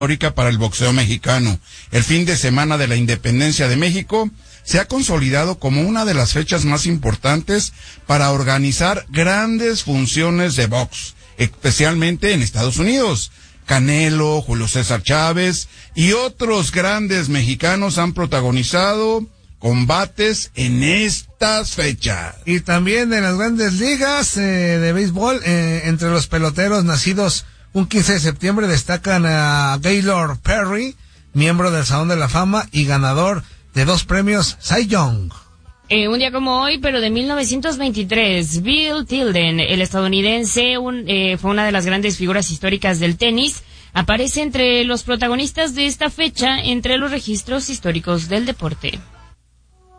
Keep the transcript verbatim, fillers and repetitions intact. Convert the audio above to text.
histórica para el boxeo mexicano. El fin de semana de la independencia de México se ha consolidado como una de las fechas más importantes para organizar grandes funciones de box, especialmente en Estados Unidos. Canelo, Julio César Chávez y otros grandes mexicanos han protagonizado combates en estas fechas. Y también en las grandes ligas eh, de béisbol, eh, entre los peloteros nacidos un quince de septiembre destacan a Gaylord Perry, miembro del Salón de la Fama y ganador de dos premios Cy Young. Eh, un día como hoy, pero de mil novecientos veintitrés, Bill Tilden, el estadounidense, un, eh, fue una de las grandes figuras históricas del tenis. Aparece entre los protagonistas de esta fecha entre los registros históricos del deporte.